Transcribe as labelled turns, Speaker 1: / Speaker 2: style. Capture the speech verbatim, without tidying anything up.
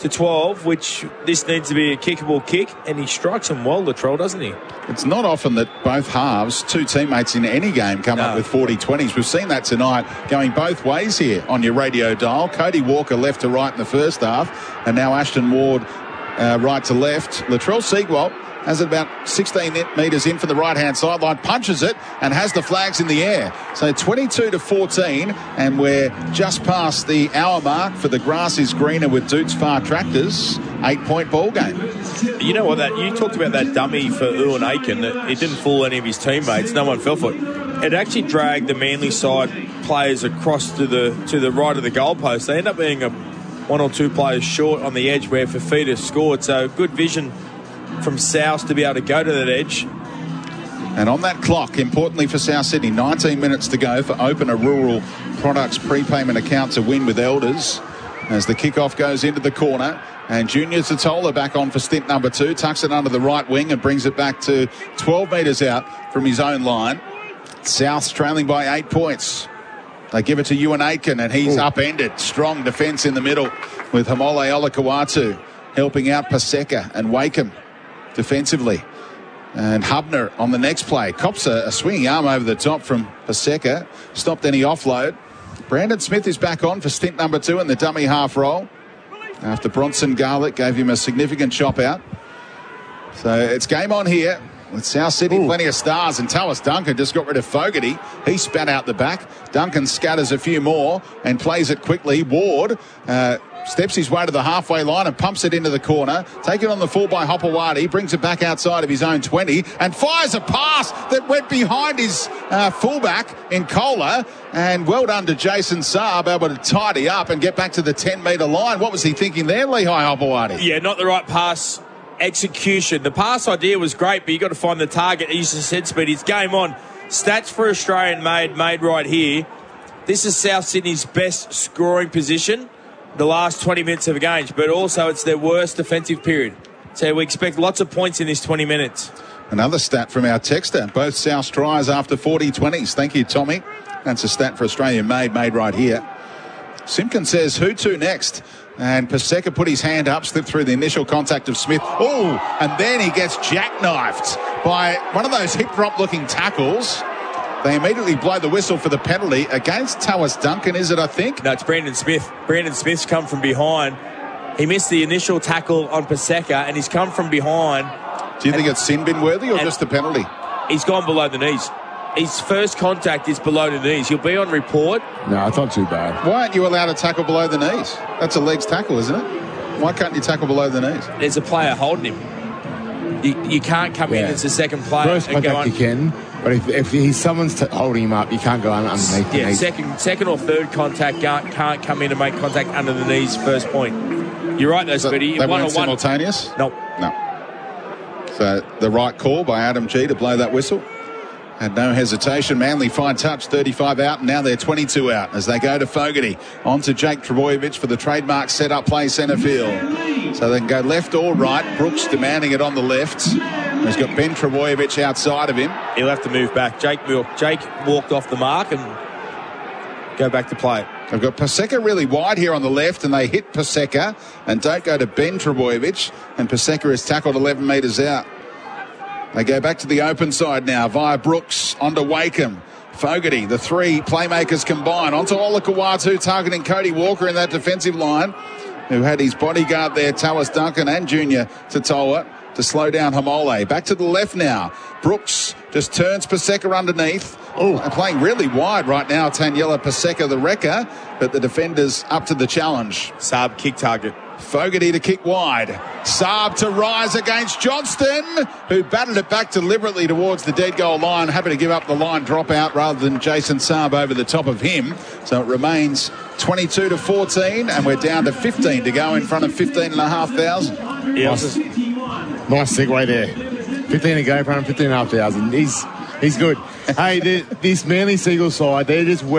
Speaker 1: to twelve, which this needs to be a kickable kick, and he strikes him well, Latrell, doesn't he?
Speaker 2: It's not often that both halves, two teammates in any game, come no. up with forty twenties. We've seen that tonight going both ways here on your radio dial. Cody Walker left to right in the first half, and now Ashton Ward uh, right to left. Latrell Seegwalt has it about sixteen metres in from the right-hand sideline, punches it and has the flags in the air. So twenty-two to fourteen, and we're just past the hour mark for the grass is greener with Doots Far Tractors. Eight-point ball game.
Speaker 1: You know what? That you talked about that dummy for Euan Aitken. It didn't fool any of his teammates. No one fell for it. It actually dragged the Manly side players across to the to the right of the goalpost. They end up being a one or two players short on the edge where Fafita scored. So good vision from South to be able to go to that edge.
Speaker 2: And on that clock, importantly for South Sydney, nineteen minutes to go for Open a Rural Products prepayment account to win with Elders. As the kickoff goes into the corner, and Junior Zatola back on for stint number two, tucks it under the right wing and brings it back to twelve metres out from his own line. South's trailing by eight points. They give it to Euan Aitken, and he's Ooh. upended. Strong defence in the middle with Hamole Olakawatu helping out Paseka and Wakeham defensively. And Hubner on the next play. Cops a, a swinging arm over the top from Paseka. Stopped any offload. Brandon Smith is back on for stint number two in the dummy half roll after Bronson Garlick gave him a significant chop out. So it's game on here with South Sydney. Ooh. Plenty of stars, and Tallis Duncan just got rid of Fogarty. He spat out the back. Duncan scatters a few more and plays it quickly. Ward uh, steps his way to the halfway line and pumps it into the corner. Taken on the full by Hopewadi, brings it back outside of his own twenty and fires a pass that went behind his uh, fullback in Kohler. And well done to Jason Saab, able to tidy up and get back to the ten metre line. What was he thinking there, Lehigh Hopewadi?
Speaker 1: Yeah, not the right pass execution. The pass idea was great, but you got to find the target. He's just head speed. It's game on. Stats for Australian made, made right here. This is South Sydney's best scoring position the last twenty minutes of a game, but also it's their worst defensive period. So we expect lots of points in this twenty minutes.
Speaker 2: Another stat from our texter. Both South's tries after forty twenties. Thank you, Tommy. That's a stat for Australian made, made right here. Simpkin says, who to next? And Paseka put his hand up, slipped through the initial contact of Smith. Oh, and then he gets jackknifed by one of those hip drop looking tackles. They immediately blow the whistle for the penalty against Tallis Duncan, is it, I think?
Speaker 1: No, it's Brandon Smith. Brandon Smith's come from behind. He missed the initial tackle on Paseka, and he's come from behind.
Speaker 2: Do you think it's sin bin worthy or just a penalty?
Speaker 1: He's gone below the knees. His first contact is below the knees. He'll be on report.
Speaker 3: No, it's not too bad.
Speaker 2: Why aren't you allowed to tackle below the knees? That's a legs tackle, isn't it? Why can't you tackle below the knees?
Speaker 1: There's a player holding him. You, you can't come
Speaker 3: yeah.
Speaker 1: in as a second player.
Speaker 3: First
Speaker 1: and
Speaker 3: contact
Speaker 1: go on.
Speaker 3: You can, but if, if he's someone's t- holding him up, you can't go underneath
Speaker 1: yeah,
Speaker 3: the knees.
Speaker 1: second, second or third contact can't, can't come in and make contact under the knees first point. You're right, though,
Speaker 2: so
Speaker 1: Speedy.
Speaker 2: They
Speaker 1: one
Speaker 2: weren't
Speaker 1: on one.
Speaker 2: simultaneous?
Speaker 1: Nope.
Speaker 2: No. So the right call by Adam G to blow that whistle. Had no hesitation. Manly fine touch, thirty-five out, and now they're twenty-two out as they go to Fogarty. On to Jake Trebojevic for the trademark set-up play centre field. So they can go left or right. Brooks demanding it on the left. He's got Ben Trebojevic outside of him.
Speaker 1: He'll have to move back. Jake, Jake walked off the mark and go back to play.
Speaker 2: They've got Paseka really wide here on the left, and they hit Paseka and don't go to Ben Trebojevic, and Paseka is tackled eleven metres out. They go back to the open side now via Brooks onto Wakeham. Fogarty, the three playmakers combine. Onto Olakawatu targeting Cody Walker in that defensive line, who had his bodyguard there, Tallis Duncan and Junior Tatoa, to slow down Hamole. Back to the left now. Brooks just turns Paseka underneath. Oh, playing really wide right now, Taniela Paseka, the wrecker, but the defenders up to the challenge.
Speaker 1: Saab kick target.
Speaker 2: Fogarty to kick wide. Saab to rise against Johnston, who batted it back deliberately towards the dead goal line. Happy to give up the line dropout rather than Jason Saab over the top of him. So it remains twenty-two to fourteen, and we're down to fifteen to go in front of fifteen and a half thousand.
Speaker 1: Yeah,
Speaker 3: nice, nice segue there. fifteen to go in front of fifteen and a half thousand. He's, he's good. Hey, this Manly Seagull side, they're just